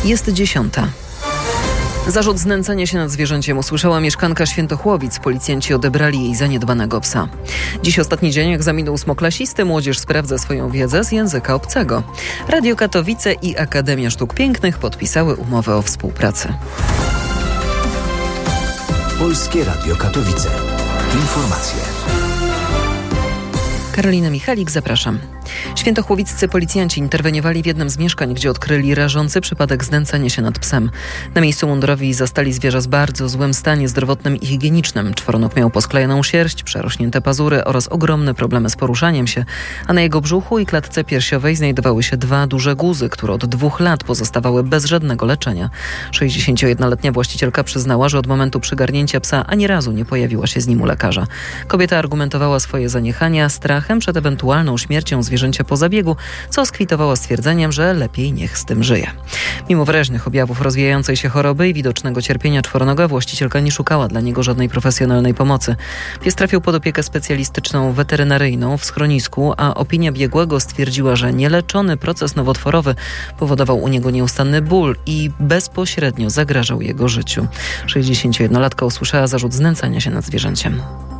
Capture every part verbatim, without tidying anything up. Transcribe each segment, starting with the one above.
Jest dziesiąta. Zarzut znęcania się nad zwierzęciem usłyszała mieszkanka Świętochłowic. Policjanci odebrali jej zaniedbanego psa. Dziś ostatni dzień egzaminu ósmoklasisty. Młodzież sprawdza swoją wiedzę z języka obcego. Radio Katowice i Akademia Sztuk Pięknych podpisały umowę o współpracy. Polskie Radio Katowice. Informacje. Karolina Michalik, zapraszam. Świętochłowiccy policjanci interweniowali w jednym z mieszkań, gdzie odkryli rażący przypadek znęcania się nad psem. Na miejscu mundurowi zastali zwierzę w bardzo złym stanie zdrowotnym i higienicznym. Czworonóg miał posklejoną sierść, przerośnięte pazury oraz ogromne problemy z poruszaniem się, a na jego brzuchu i klatce piersiowej znajdowały się dwa duże guzy, które od dwóch lat pozostawały bez żadnego leczenia. sześćdziesięciojednoletnia właścicielka przyznała, że od momentu przygarnięcia psa ani razu nie pojawiła się z nim u lekarza. Kobieta argumentowała swoje zaniechania strachem przed ewentualną śmiercią zwierzęcia po zabiegu, co skwitowała stwierdzeniem, że lepiej niech z tym żyje. Mimo wyraźnych objawów rozwijającej się choroby i widocznego cierpienia czworonoga, właścicielka nie szukała dla niego żadnej profesjonalnej pomocy. Pies trafił pod opiekę specjalistyczną weterynaryjną w schronisku, a opinia biegłego stwierdziła, że nieleczony proces nowotworowy powodował u niego nieustanny ból i bezpośrednio zagrażał jego życiu. sześćdziesięciojednolatka usłyszała zarzut znęcania się nad zwierzęciem.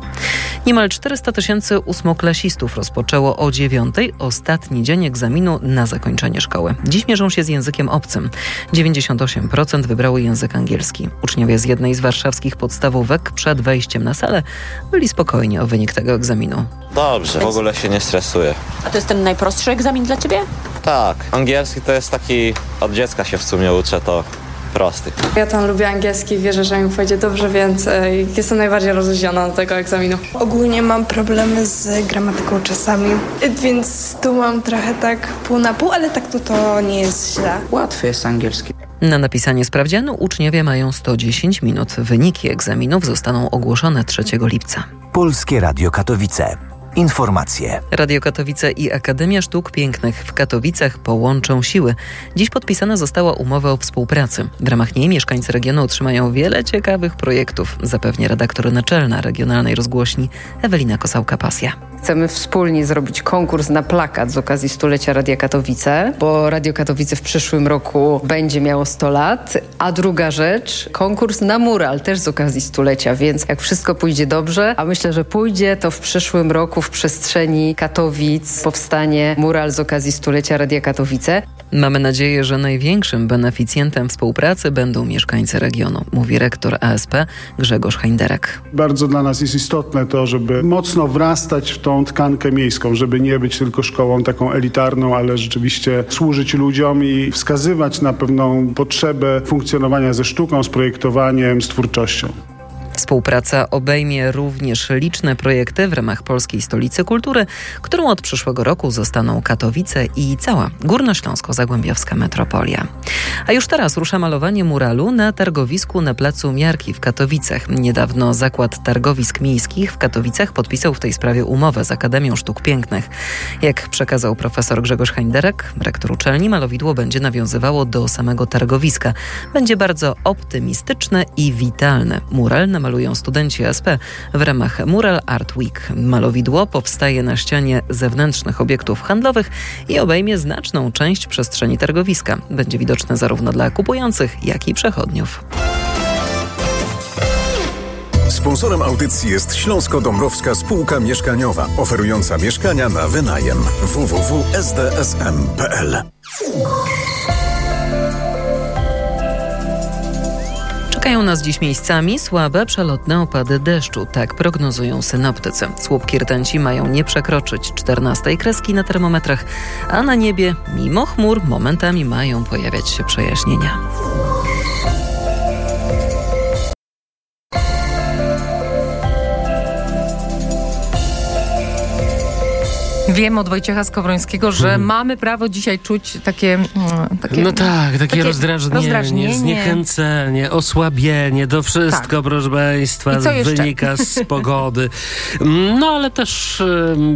Niemal czterysta tysięcy ósmoklasistów rozpoczęło o dziewiątej ostatni dzień egzaminu na zakończenie szkoły. Dziś mierzą się z językiem obcym. dziewięćdziesiąt osiem procent wybrały język angielski. Uczniowie z jednej z warszawskich podstawówek przed wejściem na salę byli spokojni o wynik tego egzaminu. Dobrze, w ogóle się nie stresuję. A to jest ten najprostszy egzamin dla ciebie? Tak, angielski to jest taki, od dziecka się w sumie uczę, to prosty. Ja tam lubię angielski, wierzę, że mi pójdzie dobrze, więc jestem najbardziej rozluźniona do tego egzaminu. Ogólnie mam problemy z gramatyką czasami, więc tu mam trochę tak pół na pół, ale tak to, to nie jest źle. Łatwy jest angielski. Na napisanie sprawdzianu uczniowie mają sto dziesięć minut. Wyniki egzaminów zostaną ogłoszone trzeciego lipca. Polskie Radio Katowice. Informacje. Radio Katowice i Akademia Sztuk Pięknych w Katowicach połączą siły. Dziś podpisana została umowa o współpracy. W ramach niej mieszkańcy regionu otrzymają wiele ciekawych projektów, zapewnia redaktor naczelna regionalnej rozgłośni Ewelina Kosałka-Pasja. Chcemy wspólnie zrobić konkurs na plakat z okazji stulecia Radia Katowice, bo Radio Katowice w przyszłym roku będzie miało sto lat, a druga rzecz, konkurs na mural też z okazji stulecia, więc jak wszystko pójdzie dobrze, a myślę, że pójdzie, to w przyszłym roku w przestrzeni Katowic powstanie mural z okazji stulecia Radia Katowice. Mamy nadzieję, że największym beneficjentem współpracy będą mieszkańcy regionu, mówi rektor A S P Grzegorz Hajnderek. Bardzo dla nas jest istotne to, żeby mocno wrastać w tą tkankę miejską, żeby nie być tylko szkołą taką elitarną, ale rzeczywiście służyć ludziom i wskazywać na pewną potrzebę funkcjonowania ze sztuką, z projektowaniem, z twórczością. Współpraca obejmie również liczne projekty w ramach Polskiej Stolicy Kultury, którą od przyszłego roku zostaną Katowice i cała górnośląsko-zagłębiowska metropolia. A już teraz rusza malowanie muralu na targowisku na Placu Miarki w Katowicach. Niedawno Zakład Targowisk Miejskich w Katowicach podpisał w tej sprawie umowę z Akademią Sztuk Pięknych. Jak przekazał profesor Grzegorz Hajnderek, rektor uczelni, malowidło będzie nawiązywało do samego targowiska. Będzie bardzo optymistyczne i witalne. Mural na malują studenci A S P w ramach Mural Art Week. Malowidło powstaje na ścianie zewnętrznych obiektów handlowych i obejmie znaczną część przestrzeni targowiska. Będzie widoczne zarówno dla kupujących, jak i przechodniów. Sponsorem audycji jest Śląsko-Dąbrowska Spółka Mieszkaniowa, oferująca mieszkania na wynajem. w w w kropka s d s m kropka p l. Czekają nas dziś miejscami słabe, przelotne opady deszczu. Tak prognozują synoptycy. Słupki rtęci mają nie przekroczyć czternastej kreski na termometrach, a na niebie, mimo chmur, momentami mają pojawiać się przejaśnienia. Wiem od Wojciecha Skowrońskiego, że hmm. mamy prawo dzisiaj czuć takie... takie no tak, takie, takie rozdrażnienie, rozdrażnienie, zniechęcenie, osłabienie, to wszystko, tak. Proszę Państwa, wynika z pogody. No ale też...